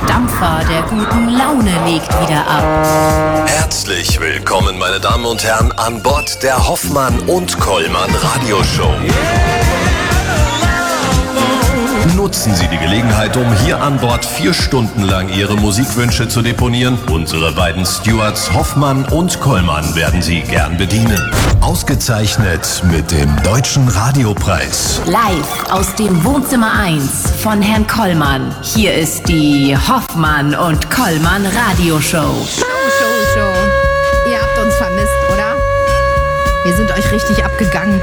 Dampfer der guten Laune legt wieder ab. Herzlich willkommen, meine Damen und Herren, an Bord der Hoffmann und Kollmann Radioshow. Nutzen Sie die Gelegenheit, um hier an Bord 4 Stunden lang Ihre Musikwünsche zu deponieren. Unsere beiden Stewards Hoffmann und Kollmann werden Sie gern bedienen. Ausgezeichnet mit dem Deutschen Radiopreis. Live aus dem Wohnzimmer 1 von Herrn Kollmann. Hier ist die Hoffmann und Kollmann Radioshow. Show. Ihr habt uns vermisst, oder? Wir sind euch richtig abgegangen.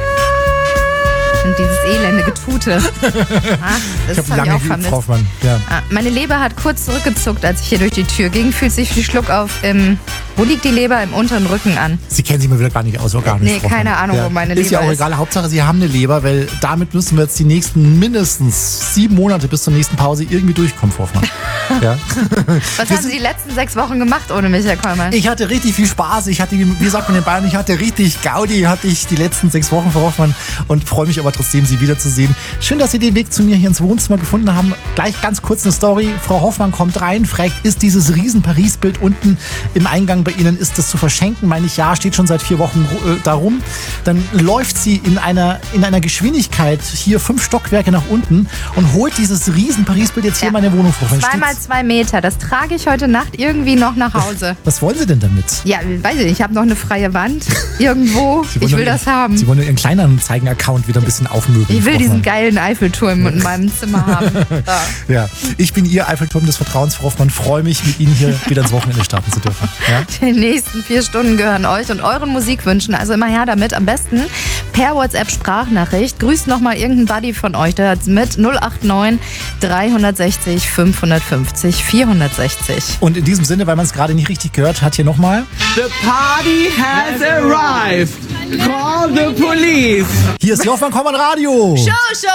Und dieses elende Getute. Das habe ich auch vermisst. Ja. Meine Leber hat kurz zurückgezuckt, als ich hier durch die Tür ging. Fühlt sich wie Schluck auf wo liegt die Leber? Im unteren Rücken an. Sie kennen sich mal wieder gar nicht aus, organisch. Nee, keine Ahnung, wo meine Leber ist. Ist ja auch egal, Hauptsache Sie haben eine Leber, weil damit müssen wir jetzt die nächsten mindestens 7 Monate bis zur nächsten Pause irgendwie durchkommen, Frau Hoffmann. Ja. Was haben Sie die letzten 6 Wochen gemacht ohne mich, Herr Kollmann? Ich hatte richtig viel Spaß. Ich hatte, wie sagt man in Bayern, ich hatte richtig Gaudi, hatte ich die letzten 6 Wochen, Frau Hoffmann, und freue mich aber trotzdem, Sie wiederzusehen. Schön, dass Sie den Weg zu mir hier ins Wohnzimmer gefunden haben. Gleich ganz kurz eine Story. Frau Hoffmann kommt rein, fragt, ist dieses riesen Paris-Bild unten im Eingang bei Ihnen, ist das zu verschenken? Meine ich, ja, steht schon seit 4 Wochen da rum. Dann läuft sie in einer Geschwindigkeit hier 5 Stockwerke nach unten und holt dieses riesen Paris-Bild jetzt hier in meine Wohnung vor. 2 mal 2 Meter, das trage ich heute Nacht irgendwie noch nach Hause. Was wollen Sie denn damit? Ja, weiß ich nicht, ich habe noch eine freie Wand irgendwo. Ich will das haben. Sie wollen Ihren Kleinanzeigen-Account wieder ein bisschen aufmöbeln. Ich will diesen geilen Eiffelturm in meinem Zimmer haben. Ja, ich bin Ihr Eiffelturm des Vertrauens, Frau Hoffmann. Freue mich, mit Ihnen hier wieder ins Wochenende starten zu dürfen. Ja? Die nächsten 4 Stunden gehören euch und euren Musikwünschen. Also immer her damit. Am besten per WhatsApp-Sprachnachricht. Grüßt nochmal irgendeinen Buddy von euch. Der hat's mit 089 360 550 460. Und in diesem Sinne, weil man es gerade nicht richtig gehört hat, hier nochmal. The party has arrived. Call the police. Hier ist die Hoffmann Kollmann Radio. Show.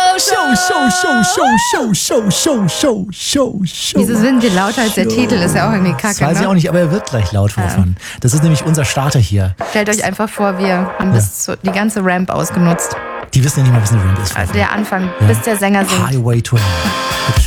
Wieso sind wir lauter als der Titel? Ist ja auch irgendwie kacke, Das weiß ich auch nicht, aber er wird gleich laut, Frau Hoffmann. Das ist nämlich unser Starter hier. Stellt euch einfach vor, wir haben die ganze Ramp ausgenutzt. Die wissen ja nicht mal, was eine Ramp ist. Der Anfang, bis der Sänger singt. Highway to Hell.